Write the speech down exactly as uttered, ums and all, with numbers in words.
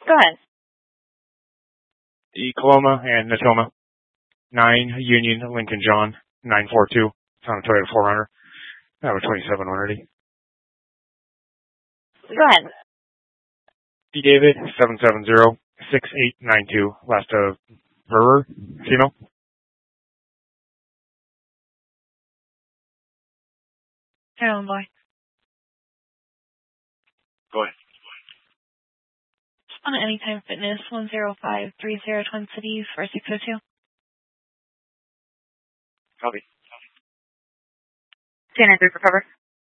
Go ahead. Ecoloma and Natoma. nine Union Lincoln John. nine four two. It's on a Toyota four runner. I have a twenty-seven one ready. Go ahead. D. David, seven seven zero, six eight nine two. Last of Brewer, female. Hello, boy. Go ahead. On Anytime Fitness, one zero five three zero Twin Cities, four six zero two. Copy. ten nine three for cover.